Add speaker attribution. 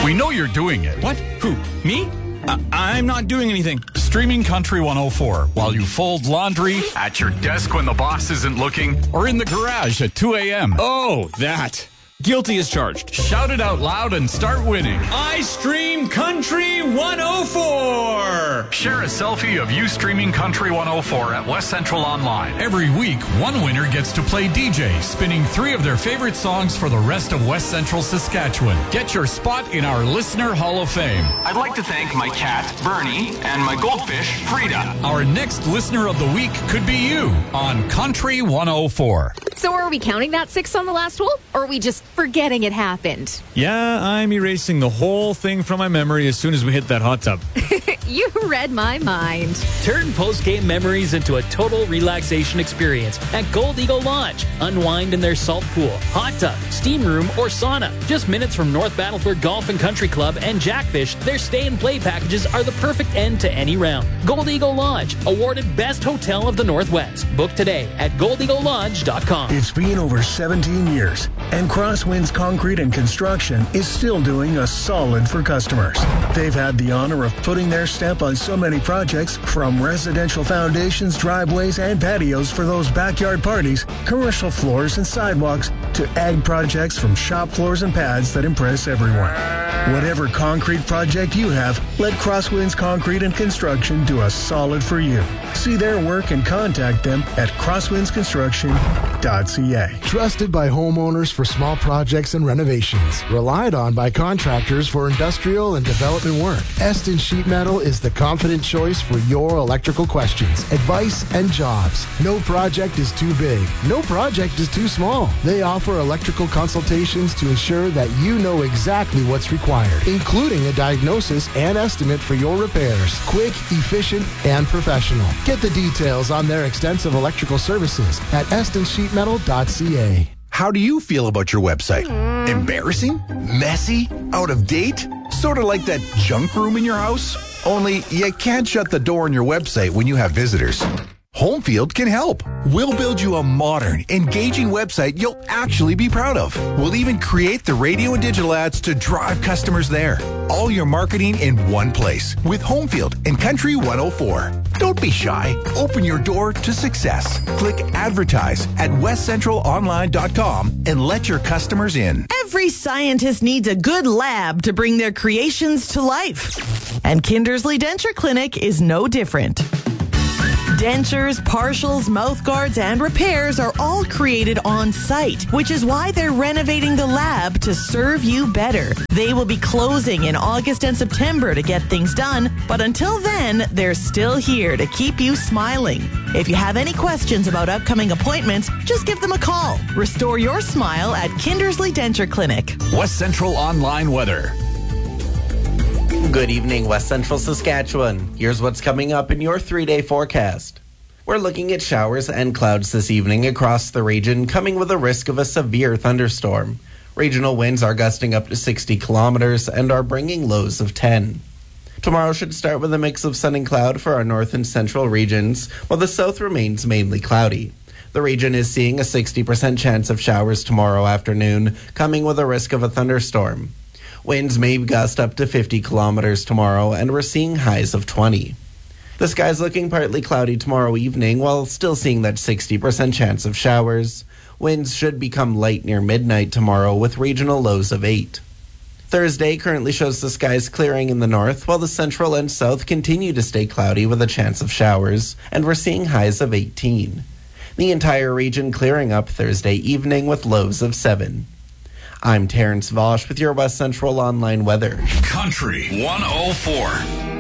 Speaker 1: We know you're doing it.
Speaker 2: What? Who? Me? I'm not doing anything.
Speaker 1: Streaming Country 104 while you fold laundry,
Speaker 3: At your desk when the boss isn't looking.
Speaker 1: or in the garage at 2 a.m.
Speaker 2: Oh, that. Guilty as charged.
Speaker 1: Shout it out loud and start winning.
Speaker 2: I stream Country 104.
Speaker 3: Share a selfie of you streaming Country 104 at West Central Online.
Speaker 1: Every week, one winner gets to play DJ, spinning 3 of their favorite songs for the rest of West Central Saskatchewan. Get your spot in our Listener Hall of Fame.
Speaker 3: I'd like to thank my cat, Bernie, and my goldfish, Frida.
Speaker 1: Our next Listener of the Week could be you on Country 104.
Speaker 4: So are we counting that 6 on the last hole, or are we just forgetting it happened?
Speaker 2: Yeah, I'm erasing the whole thing from my memory as soon as we hit that hot tub.
Speaker 4: You read my mind.
Speaker 5: Turn post-game memories into a total relaxation experience at Gold Eagle Lodge. Unwind in their salt pool, hot tub, steam room, or sauna. Just minutes from North Battleford Golf and Country Club and Jackfish, their stay and play packages are the perfect end to any round. Gold Eagle Lodge, awarded Best Hotel of the Northwest. Book today at goldeaglelodge.com.
Speaker 6: It's been over 17 years, and Crosswinds Concrete and Construction is still doing a solid for customers. They've had the honor of putting their stamp on so many projects, from residential foundations, driveways, and patios for those backyard parties, commercial floors and sidewalks, to ag projects from shop floors and pads that impress everyone. Whatever concrete project you have, let Crosswinds Concrete and Construction do a solid for you. See their work and contact them at crosswindsconstruction.ca.
Speaker 7: Trusted by homeowners for small projects and renovations. Relied on by contractors for industrial and development work. Eston Sheet Metal is the confident choice for your electrical questions, advice, and jobs. No project is too big. No project is too small. They offer electrical consultations to ensure that you know exactly what's required, including a diagnosis and estimate for your repairs. Quick, efficient, and professional. Get the details on their extensive electrical services at estonsheetmetal.ca.
Speaker 8: How do you feel about your website? Embarrassing? Messy? Out of date? Sort of like that junk room in your house? Only you can't shut the door on your website when you have visitors. Homefield can help. We'll build you a modern, engaging website you'll actually be proud of. We'll even create the radio and digital ads to drive customers there. All your marketing in one place with Homefield and Country 104. Don't be shy. Open your door to success. Click advertise at westcentralonline.com and let your customers in.
Speaker 9: Every scientist needs a good lab to bring their creations to life. And Kindersley Denture Clinic is no different. Dentures, partials, mouth guards, and repairs are all created on site, which is why they're renovating the lab to serve you better. They will be closing in August and September to get things done, but until then, they're still here to keep you smiling. If you have any questions about upcoming appointments, just give them a call. Restore your smile at Kindersley Denture Clinic.
Speaker 1: West Central Online weather.
Speaker 10: Good evening, West Central Saskatchewan. Here's what's coming up in your 3-day forecast. We're looking at showers and clouds this evening across the region, coming with a risk of a severe thunderstorm. Regional winds are gusting up to 60 kilometers and are bringing lows of 10. Tomorrow should start with a mix of sun and cloud for our north and central regions, while the south remains mainly cloudy. The region is seeing a 60% chance of showers tomorrow afternoon, coming with a risk of a thunderstorm. Winds may gust up to 50 kilometers tomorrow, and we're seeing highs of 20. The sky's looking partly cloudy tomorrow evening, while still seeing that 60% chance of showers. Winds should become light near midnight tomorrow, with regional lows of 8. Thursday currently shows the skies clearing in the north, while the central and south continue to stay cloudy with a chance of showers, and we're seeing highs of 18. The entire region clearing up Thursday evening with lows of 7. I'm Terrence Vosch with your West Central Online weather.
Speaker 1: Country 104.